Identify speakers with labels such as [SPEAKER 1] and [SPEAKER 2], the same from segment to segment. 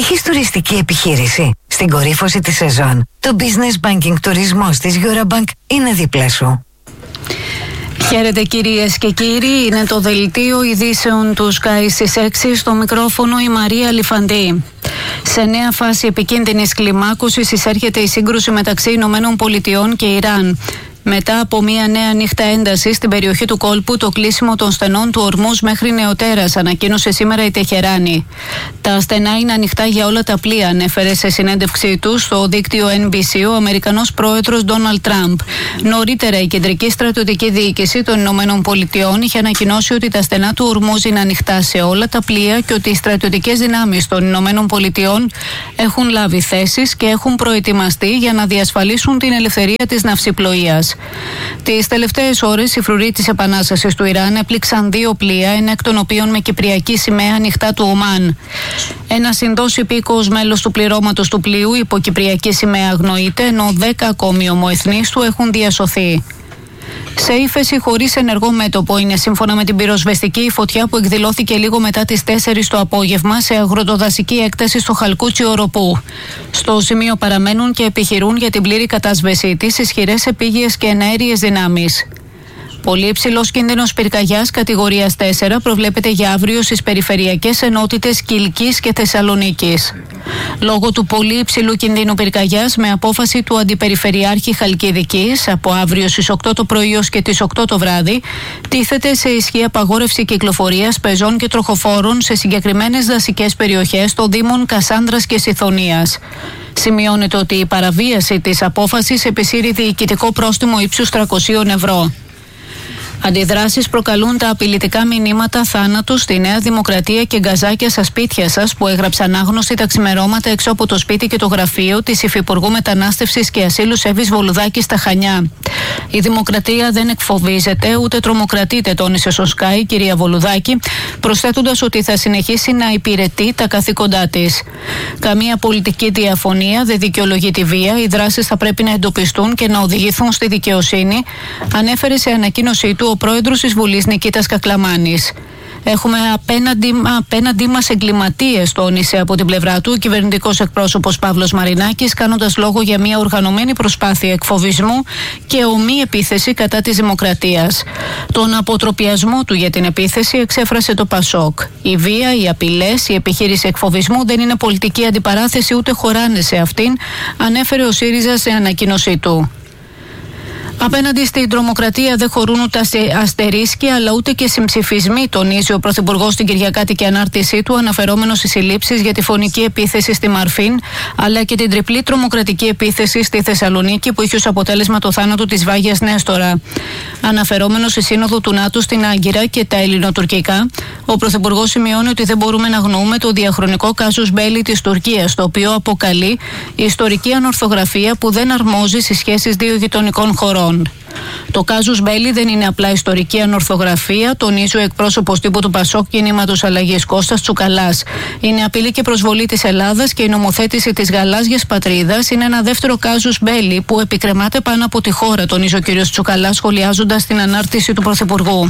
[SPEAKER 1] Έχεις τουριστική επιχείρηση? Στην κορύφωση της σεζόν, το Business Banking τουρισμός της Eurobank είναι δίπλα σου.
[SPEAKER 2] Χαίρετε κυρίες και κύριοι, είναι το δελτίο ειδήσεων του Sky στις 6, στο μικρόφωνο η Μαρία Λιφαντή. Σε νέα φάση επικίνδυνης κλιμάκωσης εισέρχεται η σύγκρουση μεταξύ Ηνωμένων Πολιτειών και Ιράν. Μετά από μια νέα νύχτα ένταση στην περιοχή του κόλπου, το κλείσιμο των στενών του Ορμούζ μέχρι νεοτέρας, ανακοίνωσε σήμερα η Τεχεράνη. Τα στενά είναι ανοιχτά για όλα τα πλοία, ανέφερε σε συνέντευξή του στο δίκτυο NBC ο Αμερικανός πρόεδρος Ντόναλντ Τραμπ. Νωρίτερα, η Κεντρική Στρατιωτική Διοίκηση των Ηνωμένων Πολιτειών είχε ανακοινώσει ότι τα στενά του Ορμούζ είναι ανοιχτά σε όλα τα πλοία και ότι οι στρατιωτικές δυνάμεις των Ηνωμένων Πολιτειών έχουν λάβει θέσεις και έχουν προετοιμαστεί για να διασφαλίσουν την ελευθερία της ναυσιπλοείας. Τις τελευταίες ώρες, οι φρουροί της Επανάστασης του Ιράν έπληξαν 2 πλοία, ένα εκ των οποίων με κυπριακή σημαία ανοιχτά του Ομάν. Ένας Ινδός υπήκοος μέλος του πληρώματος του πλοίου υπό κυπριακή σημαία αγνοείται, ενώ 10 ακόμη ομοεθνείς του έχουν διασωθεί. Σε ύφεση χωρίς ενεργό μέτωπο είναι, σύμφωνα με την πυροσβεστική, η φωτιά που εκδηλώθηκε λίγο μετά τις 4 το απόγευμα σε αγροτοδασική έκταση στο Χαλκούτσι Οροπού. Στο σημείο παραμένουν και επιχειρούν για την πλήρη κατάσβεσή της ισχυρές επίγειες και εναέριες δυνάμεις. Πολύ υψηλός κίνδυνος πυρκαγιάς κατηγορίας 4 προβλέπεται για αύριο στις περιφερειακές ενότητες Κιλκής και Θεσσαλονίκης. Λόγω του πολύ υψηλού κινδύνου πυρκαγιάς, με απόφαση του Αντιπεριφερειάρχη Χαλκιδικής, από αύριο στις 8 το πρωί ως και τις 8 το βράδυ, τίθεται σε ισχύ απαγόρευση κυκλοφορίας πεζών και τροχοφόρων σε συγκεκριμένες δασικές περιοχές των Δήμων Κασάνδρας και Σιθωνίας. Σημειώνεται ότι η παραβίαση της απόφασης επισύρει διοικητικό πρόστιμο ύψους 300 ευρώ. Αντιδράσεις προκαλούν τα απειλητικά μηνύματα θάνατου στη Νέα Δημοκρατία και γκαζάκια στα σπίτια σας που έγραψαν άγνωστοι τα ξημερώματα έξω από το σπίτι και το γραφείο της Υφυπουργού Μετανάστευσης και Ασύλου Εύης Βολουδάκη στα Χανιά. Η Δημοκρατία δεν εκφοβίζεται ούτε τρομοκρατείται, τόνισε στο Sky η κυρία Βολουδάκη, προσθέτοντας ότι θα συνεχίσει να υπηρετεί τα καθήκοντά της. Καμία πολιτική διαφωνία δεν δικαιολογεί τη βία. Οι δράσεις θα πρέπει να εντοπιστούν και να οδηγηθούν στη δικαιοσύνη, ανέφερε σε ανακοίνωσή του ο πρόεδρος της Βουλής Νικήτας Κακλαμάνης. Έχουμε απέναντί μας εγκληματίες, τόνισε από την πλευρά του ο κυβερνητικός εκπρόσωπος Παύλος Μαρινάκης, κάνοντας λόγο για μια οργανωμένη προσπάθεια εκφοβισμού και ομή επίθεση κατά της δημοκρατίας. Τον αποτροπιασμό του για την επίθεση εξέφρασε το Πασόκ. Η βία, οι απειλές, η επιχείρηση εκφοβισμού δεν είναι πολιτική αντιπαράθεση ούτε χωράνε σε αυτήν, ανέφερε ο ΣΥΡΙΖΑ σε ανακοίνωσή του. Απέναντι στην τρομοκρατία δεν χωρούν ούτε αστερίσκοι αλλά ούτε και συμψηφισμοί, τονίζει ο Πρωθυπουργός στην Κυριακάτικη ανάρτησή του, αναφερόμενος στις συλλήψεις για τη φωνική επίθεση στη Μαρφίν αλλά και την τριπλή τρομοκρατική επίθεση στη Θεσσαλονίκη που είχε ως αποτέλεσμα το θάνατο της Βάγιας Νέστορα. Αναφερόμενος στη Σύνοδο του ΝΑΤΟ στην Άγκυρα και τα ελληνοτουρκικά, ο Πρωθυπουργός σημειώνει ότι δεν μπορούμε να αγνοούμε το διαχρονικό κάζους μπέλι της Τουρκίας, το οποίο αποκαλεί ιστορική ανορθογραφία που δεν αρμόζει στις σχέσεις δύο γειτονικών χωρών. Το κάζους μπέλι δεν είναι απλά ιστορική ανορθογραφία, τονίζει ο εκπρόσωπος τύπου του Πασόκ Κινήματος Αλλαγής Κώστας Τσουκαλάς. Είναι απειλή και προσβολή της Ελλάδας και η νομοθέτηση της γαλάζιας πατρίδας είναι ένα δεύτερο κάζους μπέλι που επικρεμάται πάνω από τη χώρα, τονίζει ο κ. Τσουκαλάς, σχολιάζοντας την ανάρτηση του Πρωθυπουργού.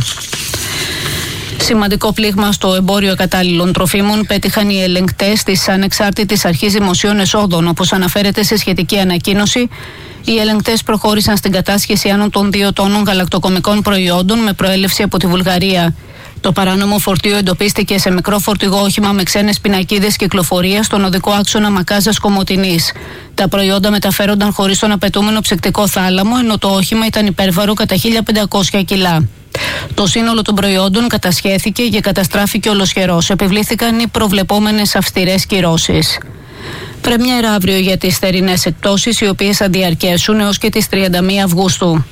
[SPEAKER 2] Σημαντικό πλήγμα στο εμπόριο κατάλληλων τροφίμων πέτυχαν οι ελεγκτές της Ανεξάρτητης Αρχής Δημοσίων Εσόδων, όπως αναφέρεται σε σχετική ανακοίνωση. Οι ελεγκτές προχώρησαν στην κατάσχεση άνω των 2 τόνων γαλακτοκομικών προϊόντων με προέλευση από τη Βουλγαρία. Το παράνομο φορτίο εντοπίστηκε σε μικρό φορτηγό όχημα με ξένες πινακίδες κυκλοφορίας στον οδικό άξονα Μακάζας Κομοτηνής. Τα προϊόντα μεταφέρονταν χωρίς τον απαιτούμενο ψυκτικό θάλαμο, ενώ το όχημα ήταν υπέρβαρο κατά 1.500 κιλά. Το σύνολο των προϊόντων κατασχέθηκε και καταστράφηκε ολοσχερός. Επιβλήθηκαν οι προβλεπόμενες αυστηρές κυρώσεις. Πρεμιέρα αύριο για τις θερινές εκπτώσεις, οι οποίες θα διαρκέσουν έως και τις 31 Αυγούστου.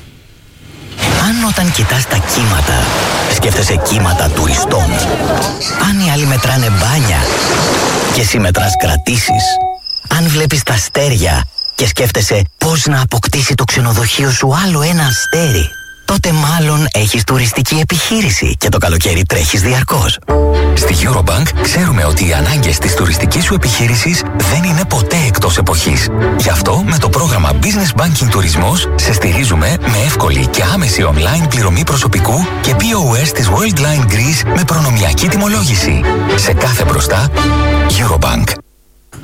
[SPEAKER 3] Αν όταν κοιτάς τα κύματα, σκέφτεσαι κύματα τουριστών. Αν οι άλλοι μετράνε μπάνια και εσύ μετράς κρατήσεις. Αν βλέπεις τα αστέρια και σκέφτεσαι πώς να αποκτήσει το ξενοδοχείο σου άλλο ένα αστέρι, τότε μάλλον έχεις τουριστική επιχείρηση και το καλοκαίρι τρέχεις διαρκώς.
[SPEAKER 4] Στη Eurobank ξέρουμε ότι οι ανάγκες της τουριστικής σου επιχείρησης δεν είναι ποτέ εκτός εποχής. Γι' αυτό με το πρόγραμμα Business Banking Τουρισμός σε στηρίζουμε με εύκολη και άμεση online πληρωμή προσωπικού και POS της Worldline Greece με προνομιακή τιμολόγηση. Σε κάθε μπροστά, Eurobank.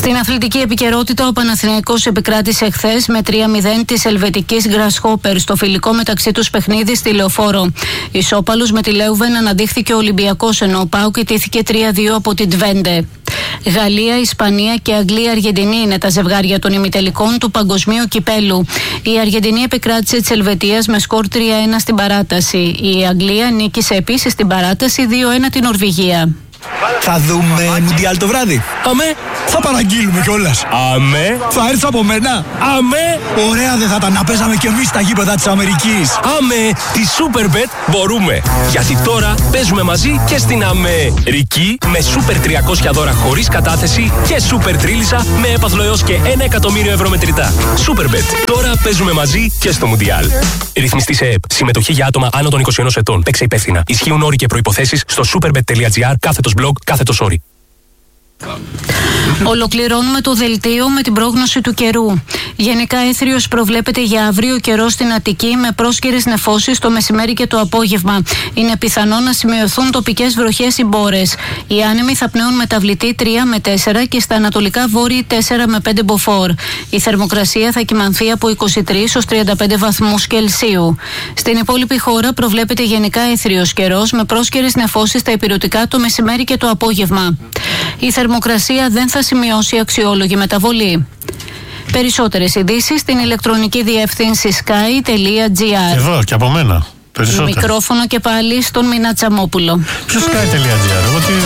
[SPEAKER 2] Στην αθλητική επικαιρότητα, ο Παναθηναϊκός επικράτησε χθες με 3-0 της ελβετικής Grasshopper στο φιλικό μεταξύ τους παιχνίδι στη Λεωφόρο. Ισόπαλος με τη Λέουβεν αναδείχθηκε ο Ολυμπιακός, ενώ ο ΠΑΟΚ ιτήθηκε 3-2 από την Τβέντε. Γαλλία, Ισπανία και Αγγλία-Αργεντινή είναι τα ζευγάρια των ημιτελικών του Παγκοσμίου Κυπέλου. Η Αργεντινή επικράτησε της Ελβετίας με σκορ 3-1 στην παράταση. Η Αγγλία νίκησε επίσης στην παράταση 2-1 την Νορβηγία.
[SPEAKER 5] Θα δούμε Μουντιάλ το βράδυ.
[SPEAKER 6] Αμέ.
[SPEAKER 5] Θα παραγγείλουμε κιόλας.
[SPEAKER 6] Αμέ.
[SPEAKER 5] Θα έρθει από μένα.
[SPEAKER 6] Αμέ.
[SPEAKER 5] Ωραία δεν θα τα να παίζαμε κι εμείς στα γήπεδα της Αμερικής.
[SPEAKER 6] Αμέ. Τη Superbet μπορούμε. Γιατί τώρα παίζουμε μαζί και στην Αμερική με Super 300 δώρα χωρίς κατάθεση και Super Τρίλισσα με έπαθλο έως και 1 εκατομμύριο ευρώ μετρητά. Superbet. Τώρα παίζουμε μαζί και στο Μουντιάλ. Ρυθμιστή σε ΕΕΠ. Συμμετοχή για άτομα άνω των 21 ετών. Παίξε υπεύθυνα. Ισχύουν όροι και προϋποθέσεις στο superbet.gr/blog/όροι.
[SPEAKER 2] Ολοκληρώνουμε το δελτίο με την πρόγνωση του καιρού. Γενικά έθριος προβλέπεται για αύριο καιρό στην Αττική με πρόσκαιρες νεφώσεις το μεσημέρι και το απόγευμα. Είναι πιθανό να σημειωθούν τοπικές βροχές ή μπόρες. Οι άνεμοι θα πνέουν μεταβλητή 3 με 4 και στα ανατολικά βόρειοι 4 με 5 μποφόρ. Η θερμοκρασία θα κυμανθεί από 23 ως 35 βαθμούς Κελσίου. Στην υπόλοιπη χώρα προβλέπεται γενικά έθριος καιρός με πρόσκαιρες νεφώσεις στα ηπειρωτικά το μεσημέρι και το απόγευμα. Η θερμοκρασία δεν θα σημειώσει αξιόλογη μεταβολή. Περισσότερες ειδήσεις στην ηλεκτρονική διεύθυνση sky.gr.
[SPEAKER 7] Εδώ και από μένα.
[SPEAKER 2] Μικρόφωνο και πάλι στον Μινά Τσαμόπουλο.
[SPEAKER 7] Ποιο sky.gr.